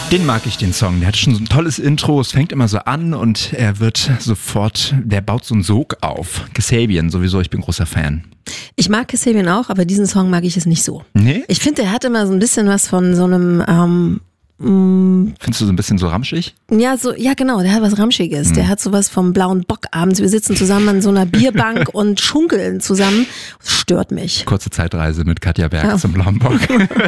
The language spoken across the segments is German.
Den mag ich, den Song. Der hat schon so ein tolles Intro. Es fängt immer so an und der baut so einen Sog auf. Kasabian sowieso, ich bin großer Fan. Ich mag Kasabian auch, aber diesen Song mag ich es nicht so. Nee? Ich finde, der hat immer so ein bisschen was von so einem... Findest du so ein bisschen so ramschig? Ja, genau, der hat was Ramschiges. Der hat sowas vom blauen Bock abends. Wir sitzen zusammen an so einer Bierbank und schunkeln zusammen. Das stört mich. Kurze Zeitreise mit Katja Berg zum blauen Bock.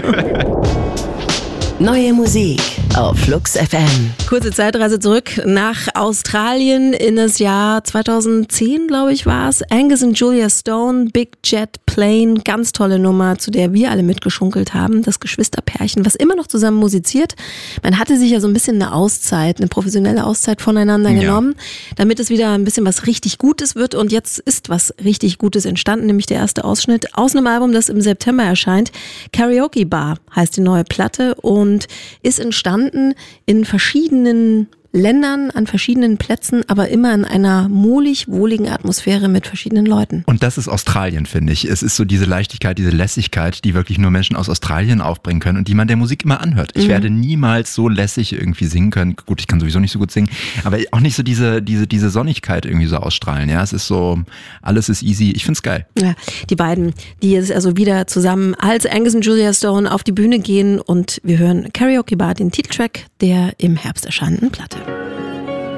Neue Musik auf Flux FM. Kurze Zeitreise zurück nach Australien in das Jahr 2010, glaube ich, war es. Angus und Julia Stone, Big Jet Plane, ganz tolle Nummer, zu der wir alle mitgeschunkelt haben. Das Geschwisterpärchen, was immer noch zusammen musiziert. Man hatte sich ja so ein bisschen eine professionelle Auszeit voneinander genommen, damit es wieder ein bisschen was richtig Gutes wird. Und jetzt ist was richtig Gutes entstanden, nämlich der erste Ausschnitt aus einem Album, das im September erscheint. Karaoke Bar heißt die neue Platte und ist entstanden in verschiedenen Ländern, an verschiedenen Plätzen, aber immer in einer wohligen Atmosphäre mit verschiedenen Leuten. Und das ist Australien, finde ich. Es ist so diese Leichtigkeit, diese Lässigkeit, die wirklich nur Menschen aus Australien aufbringen können und die man der Musik immer anhört. Ich werde niemals so lässig irgendwie singen können. Gut, ich kann sowieso nicht so gut singen, aber auch nicht so diese Sonnigkeit irgendwie so ausstrahlen. Ja, es ist so, alles ist easy. Ich find's geil. Ja, die beiden, die jetzt also wieder zusammen als Angus und Julia Stone auf die Bühne gehen und wir hören Karaoke Bar, den Titeltrack der im Herbst erscheinenden Platte.